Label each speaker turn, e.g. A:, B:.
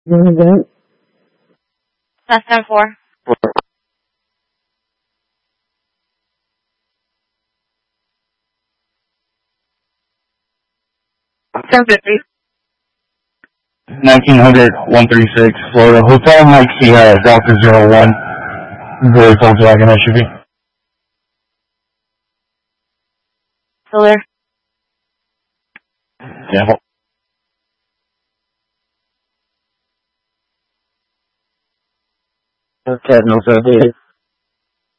A: Less than 4. $10.50.
B: 1900 136 Florida Hotel Mike Sierra Delta 01 Void Volkswagen SUV.
A: Still there?
B: Yeah.
C: Okay, no, sir.